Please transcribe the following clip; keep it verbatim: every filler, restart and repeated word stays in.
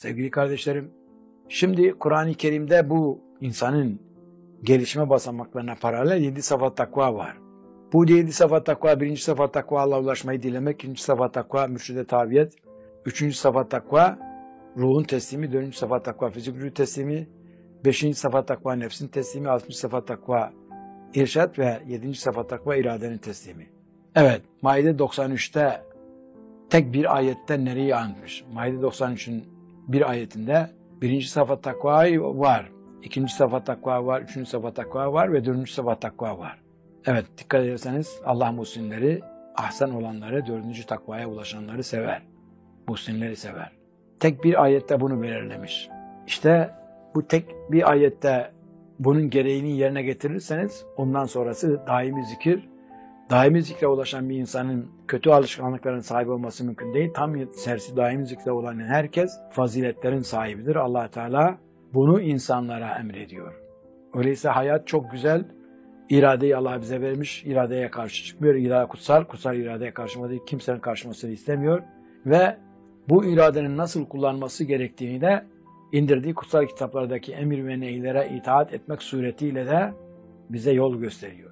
Sevgili kardeşlerim, şimdi Kur'an-ı Kerim'de bu insanın gelişme basamaklarına paralel yedi safa takva var. Bu yedi safa takva, birinci safa takva Allah'a ulaşmayı dilemek, ikinci safa takva mürşide tabiyet, üçüncü safa takva ruhun teslimi, dördüncü safa takva fizik gücü teslimi, beşinci safa takva nefsin teslimi, altıncı safa takva irşat ve yedinci safa takva iradenin teslimi. Evet, Maide doksan üçte tek bir ayetten nereyi anmış? Maide doksan üçün bir ayetinde birinci safa takva var, ikinci safa takva var, üçüncü safa takva var ve dördüncü safa takva var. Evet, dikkat ederseniz Allah muhsinleri, ahsen olanları, dördüncü takvaya ulaşanları sever. Muhsinleri sever. Tek bir ayette bunu belirlemiş. İşte bu tek bir ayette bunun gereğini yerine getirirseniz ondan sonrası daimi zikir, daimi zikre ulaşan bir insanın kötü alışkanlıkların sahibi olması mümkün değil. Tam tersi daimi zikre olan herkes faziletlerin sahibidir. Allah Teala bunu insanlara emrediyor. Öyleyse hayat çok güzel. İradeyi Allah bize vermiş. İradeye karşı çıkmıyor. İrade kutsal. Kutsal iradeye karşımadığı kimsenin karşımasını istemiyor. Ve bu iradenin nasıl kullanması gerektiğini de indirdiği kutsal kitaplardaki emir ve neylere itaat etmek suretiyle de bize yol gösteriyor.